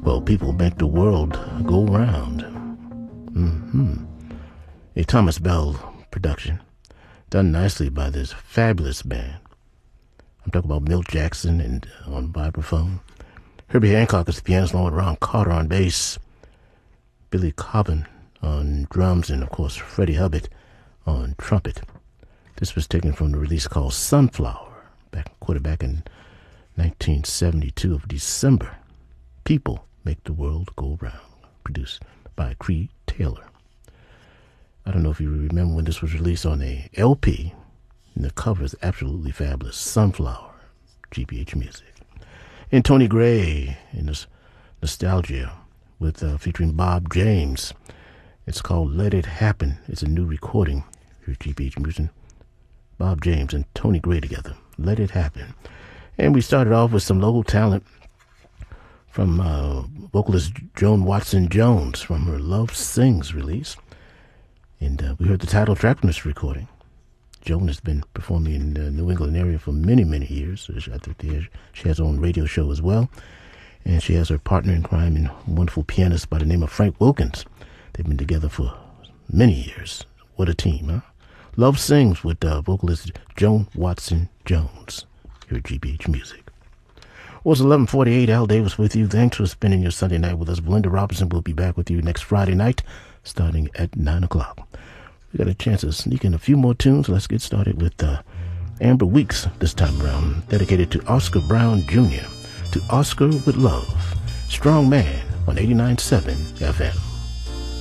Well, people make the world go round. A Thomas Bell production, done nicely by this fabulous band. I'm talking about Milt Jackson and on vibraphone, Herbie Hancock is the pianist, along with Ron Carter on bass, Billy Cobham on drums, and of course Freddie Hubbard on trumpet. This was taken from the release called Sunflower, recorded back in 1972 of December. People Make the World Go Round, produced by Creed Taylor. I don't know if you remember when this was released on a LP, and the cover is absolutely fabulous. Sunflower, GBH Music. And Tony Gray in this Nostalgia with featuring Bob James. It's called Let It Happen. It's a new recording for GBH Music. Bob James and Tony Gray together. Let It Happen. And we started off with some local talent from vocalist Joan Watson Jones from her Love Sings release. And we heard the title track from this recording. Joan has been performing in the New England area for many, many years. I think she has her own radio show as well. And she has her partner in crime and wonderful pianist by the name of Frank Wilkins. They've been together for many years. What a team, huh? Love Sings with vocalist Joan Watson Jones here at GBH Music. Well, it's 11:48. Al Davis with you. Thanks for spending your Sunday night with us. Belinda Robinson will be back with you next Friday night, starting at 9 o'clock. We got a chance to sneak in a few more tunes. Let's get started with Amber Weeks this time around, dedicated to Oscar Brown Jr. To Oscar with Love. Strong Man on 89.7 FM.